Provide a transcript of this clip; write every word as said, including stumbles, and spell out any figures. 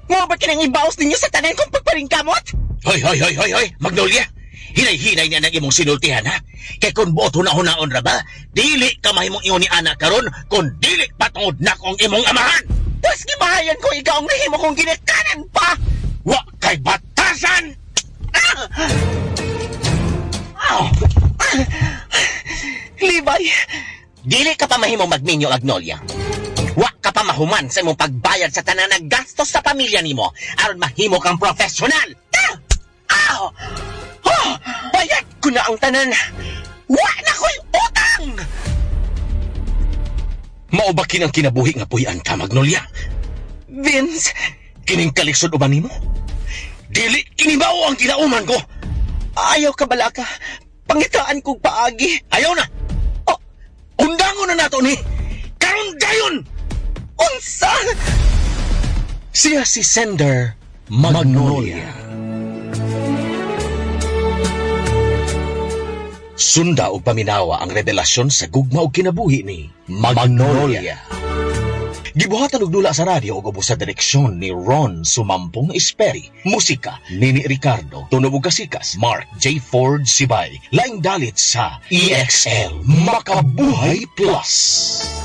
Nga ba kinang ibaos ninyo sa tanan kong pagparingkamot? Hoy, hoy, hoy, hoy, hoy, Magnolia! Hinay-hinay niya ng imong sinultihan, ha? Kay kung buot huna-hunaon ra ba, dili ka mahimong ingon ni anak karon kung dili patungod na kong imong amahan! Tapos gibahayan ko ikaw ang nahimo kong ginikanan pa! Wa kay batasan! Ah! Ah! Libay! Dili ka pa mahimong magminyo, Magnolia. Wa ka pa mahuman sa imong pagbayad sa tanan ng gastos sa pamilya nimo aron mahimo kang professional. Ah! Ah! Oh! Bayad ko na ang tanan. Wa na ko'y utang! Mao ba kinang kinabuhi nga puy-an ka, Magnolia? Vince! Kining kalisod uban nimo? Dili kinibaw ang kinauman ko. Ayaw ka bala ka. Pangitaan kong paagi. Ayaw na. Oh, undangon na nato ni. Karon dayon. Unsa? Siya si Sender Magnolia. Sunda o paminawa ang revelasyon sa gugma o kinabuhi ni Magnolia. Gibuhatan og dula sa radyo ug ubos sa direksyon ni Ron Sumampong Esperi. Musika Nini Ricardo. Tunog ug kasikas Mark J. Ford Sibay. Laing dalit sa E X L Makabuhay Plus.